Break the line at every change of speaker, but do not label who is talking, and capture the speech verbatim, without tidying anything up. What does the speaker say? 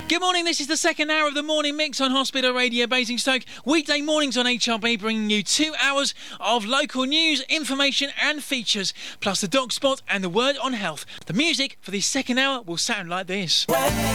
Good morning, this is the second hour of the morning mix on Hospital Radio Basingstoke. Weekday mornings on H R B, bringing you two hours of local news, information and features, plus the dog spot and the word on health. The music for this second hour will sound like this.